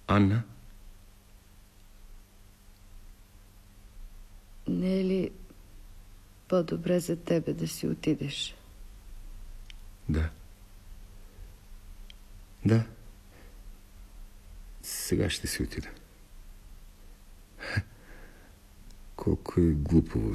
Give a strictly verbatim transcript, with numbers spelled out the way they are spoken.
Анна? Не е ли по-добре за тебе да си отидеш? Да. Да. Сега ще си отида. Колко е глупаво